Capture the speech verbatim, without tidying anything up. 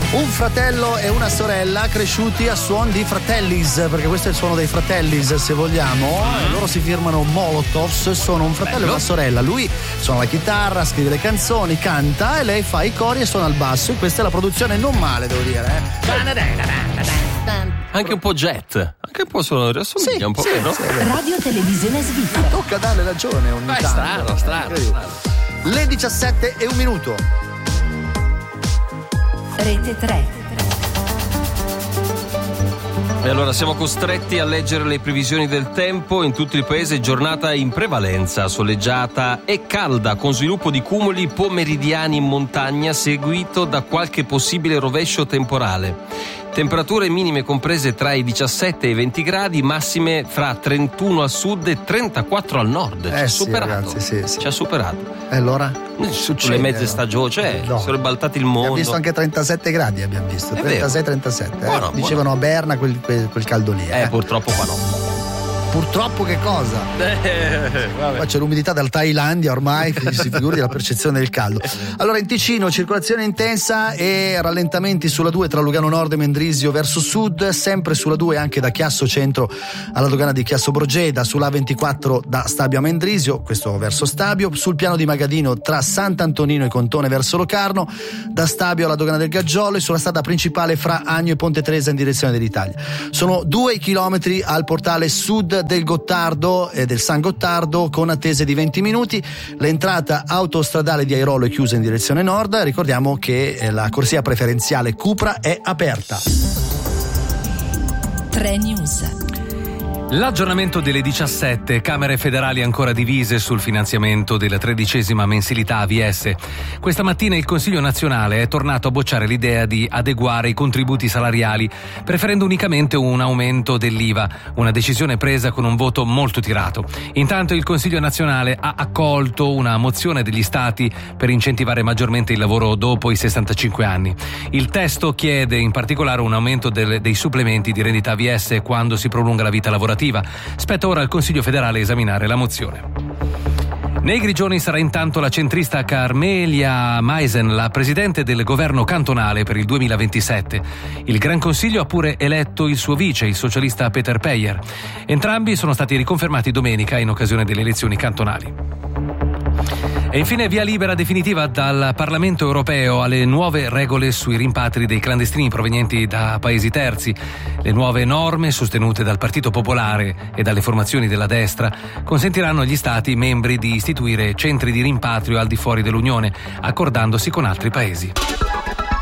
Un fratello e una sorella cresciuti a suon di Fratellis, perché questo è il suono dei Fratellis, se vogliamo. Mm. Loro si firmano Molotovs, sono un fratello Bello. e una sorella. Lui suona la chitarra, scrive le canzoni, canta, e lei fa i cori e suona il basso. E questa è la produzione, non male, devo dire. Eh. Anche un po' jet, anche un po' sonoro, assomiglia sì, un po' sì, vero? Sì, Radio Televisione Svizzera. Tocca darle ragione ogni Beh, tanto. Strano, strano, strano. Le diciassette e un minuto. Rete tre. E allora siamo costretti a leggere le previsioni del tempo. In tutto il paese giornata in prevalenza soleggiata e calda, con sviluppo di cumuli pomeridiani in montagna seguito da qualche possibile rovescio temporale. Temperature minime comprese tra i diciassette e i venti gradi, massime fra trentuno al sud e trentaquattro al nord. Eh ci ha sì, superato. Ragazzi, sì, sì. Ci ha superato. E allora? Succede, le mezze stagioni, cioè no. sono ribaltati il mondo. Abbiamo visto anche trentasette gradi, abbiamo visto. trentasei trentasette. Eh? Buono, Dicevano buono. a Berna quel, quel, quel caldo lì. Eh, Eh, purtroppo qua no. Purtroppo che cosa? Eh, Qua c'è l'umidità dal Thailandia ormai, si figuri la percezione del caldo. Allora in Ticino circolazione intensa e rallentamenti sulla due tra Lugano Nord e Mendrisio verso sud, sempre sulla due anche da Chiasso Centro alla dogana di Chiasso Brogeda, sulla ventiquattro da Stabio a Mendrisio, questo verso Stabio, sul piano di Magadino tra Sant'Antonino e Contone verso Locarno, da Stabio alla dogana del Gaggiolo e sulla strada principale fra Agno e Ponte Tresa in direzione dell'Italia. Sono due chilometri al portale sud del Gottardo e del San Gottardo con attese di venti minuti. L'entrata autostradale di Airolo è chiusa in direzione nord. Ricordiamo che la corsia preferenziale Cupra è aperta. tre News. L'aggiornamento delle diciassette Camere federali ancora divise sul finanziamento della tredicesima mensilità A V S. Questa mattina il Consiglio nazionale è tornato a bocciare l'idea di adeguare i contributi salariali, preferendo unicamente un aumento dell'I V A, una decisione presa con un voto molto tirato. Intanto il Consiglio nazionale ha accolto una mozione degli Stati per incentivare maggiormente il lavoro dopo i sessantacinque anni. Il testo chiede in particolare un aumento del, dei supplementi di rendita A V S quando si prolunga la vita lavorativa. Spetta ora al Consiglio federale esaminare la mozione. Nei Grigioni sarà intanto la centrista Carmelia Maisen, la presidente del governo cantonale per il duemilaventisette. Il Gran Consiglio ha pure eletto il suo vice, il socialista Peter Peyer. Entrambi sono stati riconfermati domenica in occasione delle elezioni cantonali. E infine via libera definitiva dal Parlamento europeo alle nuove regole sui rimpatri dei clandestini provenienti da paesi terzi. Le nuove norme, sostenute dal Partito Popolare e dalle formazioni della destra, consentiranno agli Stati membri di istituire centri di rimpatrio al di fuori dell'Unione, accordandosi con altri paesi.